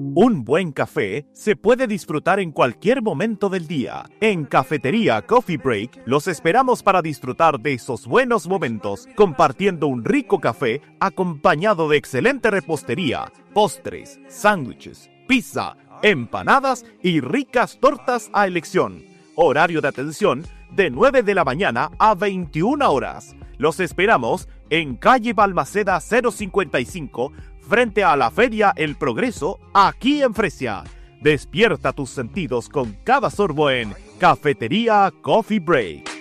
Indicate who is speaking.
Speaker 1: Un buen café se puede disfrutar en cualquier momento del día. En Cafetería Coffee Break los esperamos para disfrutar de esos buenos momentos, compartiendo un rico café acompañado de excelente repostería, postres, sándwiches, pizza, empanadas y ricas tortas a elección. Horario de atención de 9 de la mañana a 21 horas. Los esperamos en calle Balmaceda 055, frente a la Feria El Progreso, aquí en Fresia. Despierta tus sentidos con cada sorbo en Cafetería Coffee Break.